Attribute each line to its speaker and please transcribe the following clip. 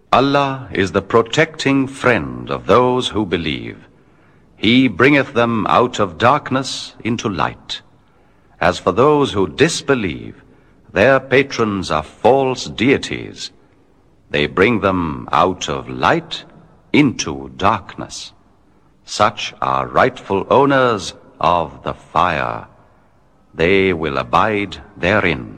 Speaker 1: Allah is the protecting friend of those who believe. He bringeth them out of darkness into light. As for those who disbelieve, their patrons are false deities. They bring them out of light into darkness. Such are rightful owners of the fire. They will abide therein.